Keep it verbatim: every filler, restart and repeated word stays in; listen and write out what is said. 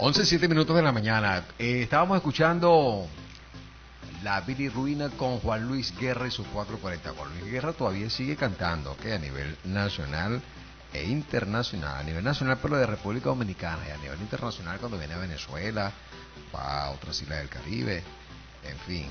once, siete minutos de la mañana. Eh, estábamos escuchando la Bilirruina con Juan Luis Guerra y sus cuatrocientos cuarenta. Juan Luis Guerra todavía sigue cantando, ¿ok? A nivel nacional e internacional. A nivel nacional, pero de República Dominicana, y a nivel internacional cuando viene a Venezuela, va a otras islas del Caribe, en fin.